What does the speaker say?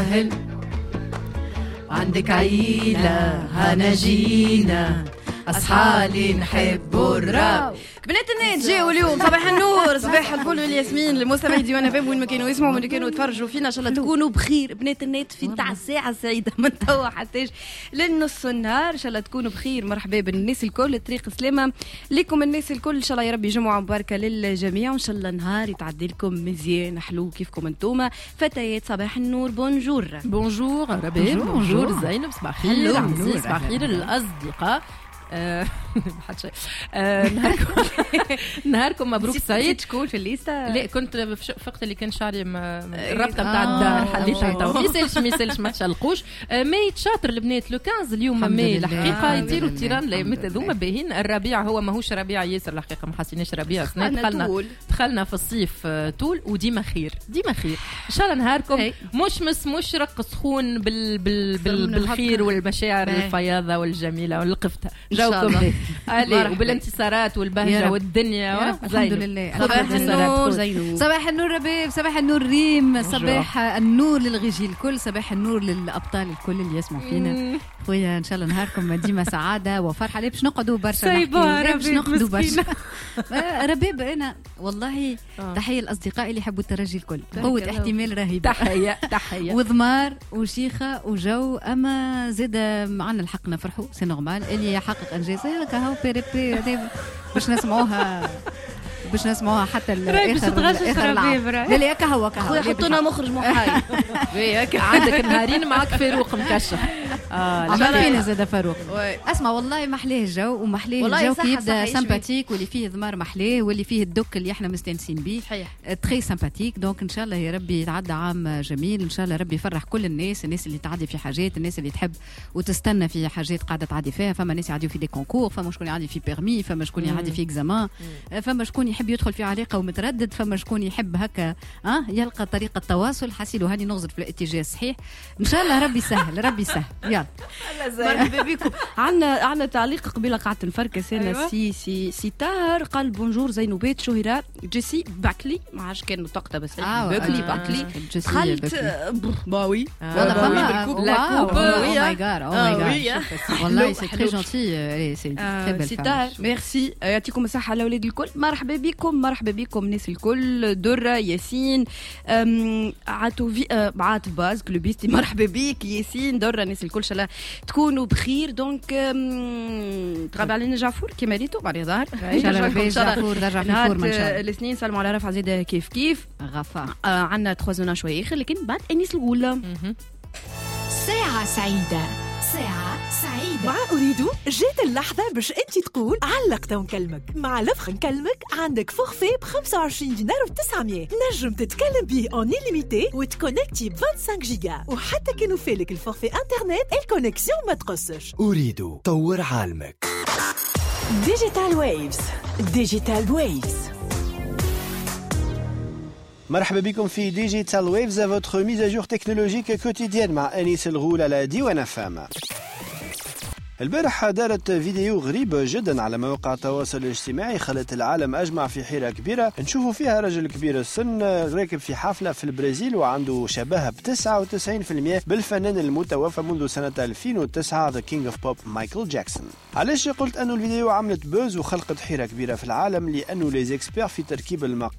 عندك عيلة هنجينا أصحالي نحبوا الراب. بنات الناس جاوا اليوم صباح النور صباح الفل والياسمين المستمعين ديوانا فهم وين ما كانوا يسمعوا وين كانوا يتفرجوا فينا ان شاء الله تكونوا بخير. بنات النت في تاع ساعه سعيده من توا حتى للنص النهار ان شاء الله تكونوا بخير. مرحبا بالناس الكل طريق سلامه لكم الناس الكل ان شاء الله يا ربي جمعه مباركه للجميع وان شاء الله نهار يتعدي لكم مزيان حلو كيفكم انتوما فتيات. صباح النور بونجور بونجور ربي بونجور زينب صباح الخير عزيز صباح الخير الاصدقاء نهاركم مبروك سعيد. تكون في الليسته؟ لا كنت في وقت اللي كان شعري الربطه نتاع الدار حليتها تو ما يسالش ما تشلقوش. ماي شاطر البنات لو 15 اليوم ماي الحقيقه يديروا التيران الايامات هذوما باهين. الربيع هو ماهوش ربيع ياسر الحقيقه ما حسيناش ربيع سنه دخلنا في الصيف طول وديما خير ديما خير ان شاء الله. نهاركم مش مشرق سخون بالخير والمشاعر الفياضه والجميله والقفته جاوكم علي وبالانتصارات والبهجه والدنيا. الحمد لله. صباح النور زينو. صباح النور ربيب صباح النور ريم صباح النور للغجي الكل صباح النور للابطال الكل اللي يسمعوا فينا خويا. ان شاء الله نهاركم ديما سعاده وفرحه. ليه باش نقعدوا برشا باش نقعدوا برشا ربيب. انا والله تحيه لاصدقائي اللي يحبوا الترجي الكل قوه احتمال رهيبه. تحيه وضمار وشيخه وجو. اما زاد معنا الحق نفرحوا سي نورمال اللي يحقق انجاز هكا هو بيريبي باش نسمعوها حتى الاخر لا هكا هو خويا حطونا مخرج محايد هكا عندك نهارين معك فاروق مكشف عملنا زاد فاروق. اسمع والله محليه الجو ومحليه الجو كي يبدا سامباتيك واللي فيه ضمار محليه واللي فيه الدك اللي احنا مستانسين بيه تري سامباتيك. دونك ان شاء الله يا ربي يتعدى عام جميل ان شاء الله ربي يفرح كل الناس اللي تعدي في حاجات الناس اللي تحب وتستنى في حاجات قاعده تعدي فيها. فما ناس يعديوا في دي كونكور فما شكون يعدي في بيرمي فما شكون يعدي في اكزامان فما شكون يحب يدخل في علاقه ومتردد فما شكون يحب هكا يلقى طريقه تواصل حسيلو هاني نغزر في الاتجاه الصحيح ان شاء الله. ربي سهل ربي سهل يلا مرحبا بكم. عندنا تعليق قبيله قعدت نفركس انا سي تاهر قال بونجور زينوبات شهيره جيسي باكلي ما عادش كان نطقتها بس باكلي دخلت باوي والله كوب او ماي جاد والله سي تري جونتي سي تري بيل. سي تاهر ميرسي يعطيكم الصحه الاولاد الكل. مرحبا بكم الناس الكل. درة ياسين عاطف باز كلوبيستي مرحبا بك ياسين درة الناس الكل شاء الله تكونوا بخير. دونك تغاب علينا جعفور كما ريتو بعد ظهر ان شاء الله جعفور رجع في فورمه ان شاء الله. الاثنين سلموا على رفع زيد كيف غفا. عندنا 3 زونا شويه اخر لكن بعد الناس الاولى ساعه سعيده مع أريد جات اللحظة باش أنت تقول علقت ونكلمك. مع لفخ نكلمك عندك فورفي ب25 دينار و900 نجم تتكلم بيه اون إليميتي وتكونكتي ب 25 جيجا وحتى كانوا فالك الفورفي انترنت الكونكسيون ما تقصش. أريد طور عالمك. ديجيتال ويفز مرحبا بكم في ديجيتال ويفز votre mise à jour technologique quotidienne مع أنيس الغول على ديوان فام. البارح دارت فيديو غريبة جدا على مواقع التواصل الاجتماعي خلت العالم أجمع في حيرة كبيرة. نشوفوا فيها رجل كبير السن راكب في حفلة في البرازيل وعنده شبه ب99% بالفنان المتوفى منذ سنة 2009 The King of Pop مايكل جاكسون. علاش قلت أنه الفيديو عملت بوز وخلقت حيرة كبيرة في العالم؟ لأنه ليز اكسبير في تركيب المقاطع